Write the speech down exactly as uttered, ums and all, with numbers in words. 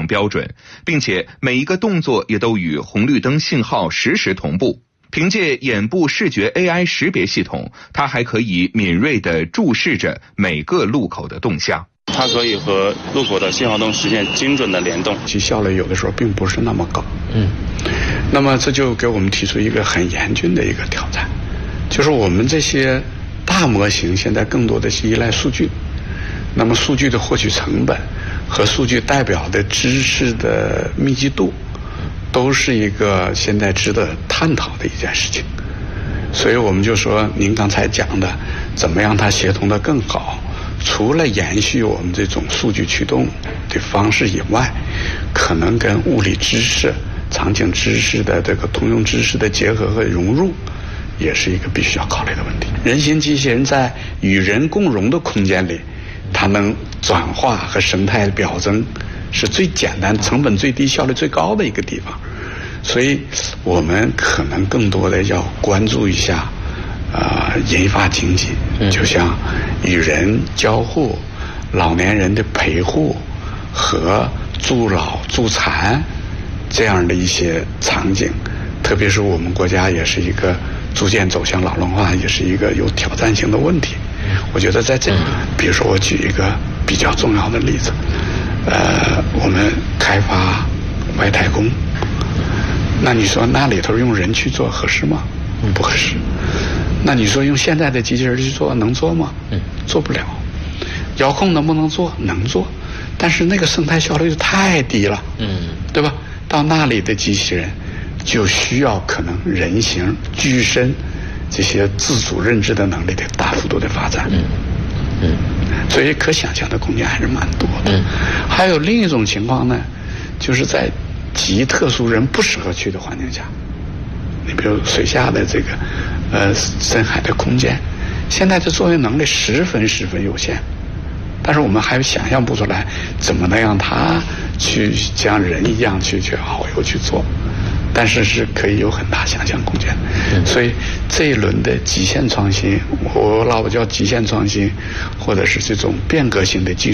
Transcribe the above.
常标准，并且每一个动作也都与红绿灯信号实时同步。凭借眼部视觉 A I 识别系统，它还可以敏锐地注视着每个路口的动向。 它可以和路口的信号灯实现精准的联动， 其效率有的时候并不是那么高。嗯，那么这就给我们提出一个很严峻的一个挑战，就是我们这些大模型现在更多的是依赖数据，那么数据的获取成本和数据代表的知识的密集度，都是一个现在值得探讨的一件事情。所以我们就说，您刚才讲的，怎么样它协同的更好？除了延续我们这种数据驱动的方式以外，可能跟物理知识、场景知识的这个通用知识的结合和融入，也是一个必须要考虑的问题。人形机器人在与人共融的空间里，它能转化和生态表征是最简单、成本最低、效率最高的一个地方。所以我们可能更多的要关注一下呃，银发经济，就像与人交互、老年人的陪护和助老助残这样的一些场景，特别是我们国家也是一个逐渐走向老龄化，也是一个有挑战性的问题。我觉得在这，比如说我举一个比较重要的例子，呃，我们开发外太空，那你说那里头用人去做合适吗？不合适。那你说用现在的机器人去做能做吗？嗯，做不了。遥控能不能做？能做，但是那个生态效率就太低了。嗯，对吧？到那里的机器人就需要可能人形、具身这些自主认知的能力的大幅度的发展。嗯嗯，所以可想象的空间还是蛮多的。嗯，还有另一种情况呢，就是在极特殊人不适合去的环境下。你比如水下的这个呃深海的空间，现在的作业能力十分十分有限，但是我们还想象不出来怎么能让它去像人一样去去遨游去做，但是是可以有很大想象空间。所以这一轮的极限创新，我老叫极限创新，或者是这种变革性的技术